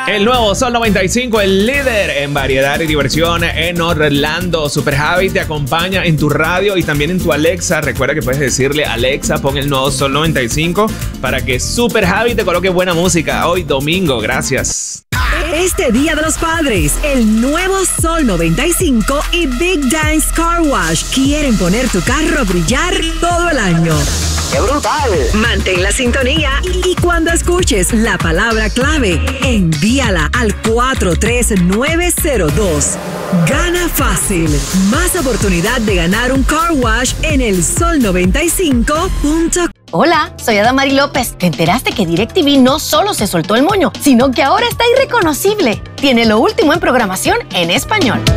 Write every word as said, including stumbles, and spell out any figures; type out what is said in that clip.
El nuevo Sol noventa y cinco, el líder en variedad y diversión en Orlando. Super Javi te acompaña en tu radio y también en tu Alexa. Recuerda que puedes decirle: Alexa, pon el nuevo Sol noventa y cinco para que Super Javi te coloque buena música hoy domingo. Gracias. Este Día de los Padres, el nuevo Sol noventa y cinco y Big Dance Car Wash quieren poner tu carro a brillar todo el año. ¡Qué brutal! Mantén la sintonía y cuando escuches la palabra clave, envíala al cuatro tres nueve cero dos. Gana fácil. Más oportunidad de ganar un car wash en el sol noventa y cinco punto com. Hola, soy Adamari López. ¿Te enteraste que DirecTV no solo se soltó el moño, sino que ahora está irreconocible? Tiene lo último en programación en español.